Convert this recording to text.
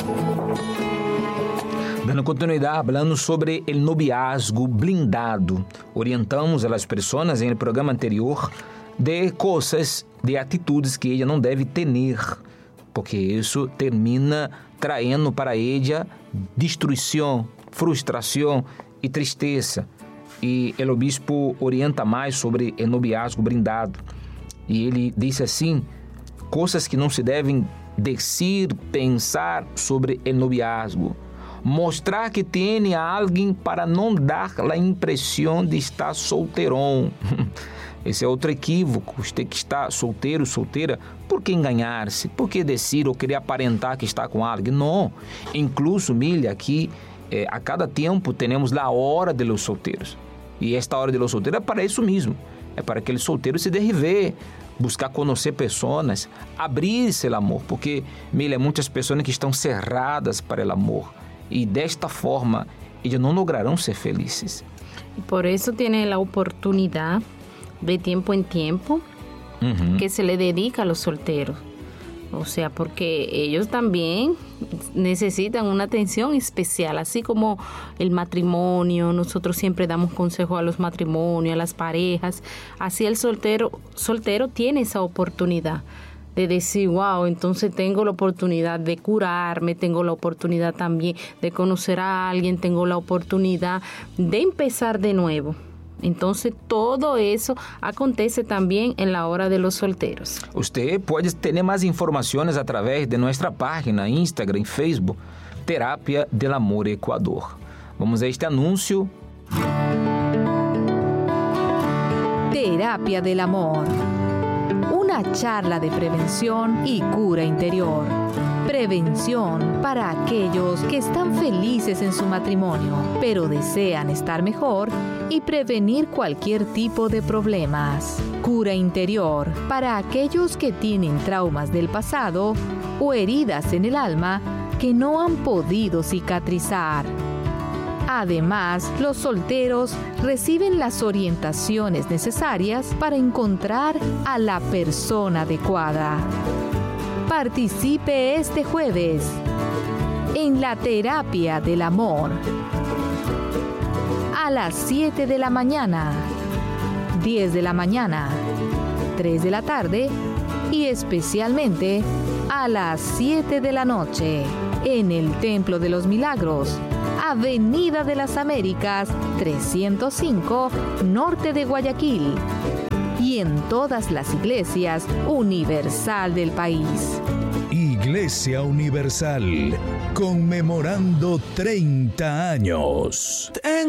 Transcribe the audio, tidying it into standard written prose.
Dando continuidade, falando sobre o noviazgo blindado. Orientamos as pessoas no programa anterior de coisas, de atitudes que ela não deve ter, porque isso termina traindo para ela destruição, frustração e tristeza. E o obispo orienta mais sobre o noviazgo blindado. E ele diz assim, coisas que não se devem dizer, pensar sobre o noviazgo. Mostrar que tem alguém para não dar a impressão de estar solteirão. Esse é outro equívoco. Você que está solteiro, solteira, por que enganar-se? Por que dizer ou querer aparentar que está com alguém? Não. Incluso, milha, aqui, a cada tempo, temos a hora de los solteiros. E esta hora de los solteiros é para isso mesmo. É para aquele solteiro se derriver, buscar conhecer pessoas, abrir-se ao amor. Porque, milha, muitas pessoas que estão cerradas para o amor. E desta forma, eles não lograrão ser felizes. Por isso, tem a oportunidade de tempo em tempo que se le dedica a los solteros. O sea, porque ellos también necesitan una atención especial, así como el matrimonio. Nosotros siempre damos consejo a los matrimonios, a las parejas. Así el soltero tiene esa oportunidad de decir, wow, entonces tengo la oportunidad de curarme, tengo la oportunidad también de conocer a alguien, tengo la oportunidad de empezar de nuevo. Entonces, todo eso acontece también en la hora de los solteros. Usted puede tener más informaciones a través de nuestra página, Instagram y Facebook, Terapia del Amor Ecuador. Vamos a este anuncio. Terapia del Amor. Una charla de prevención y cura interior. Prevención para aquellos que están felices en su matrimonio, pero desean estar mejor y prevenir cualquier tipo de problemas. Cura interior para aquellos que tienen traumas del pasado o heridas en el alma que no han podido cicatrizar. Además, los solteros reciben las orientaciones necesarias para encontrar a la persona adecuada. Participe este jueves en la Terapia del Amor a las 7 de la mañana, 10 de la mañana, 3 de la tarde y especialmente a las 7 de la noche en el Templo de los Milagros, Avenida de las Américas 305, norte de Guayaquil, y en todas las iglesias universal del país. Iglesia Universal, conmemorando 30 años.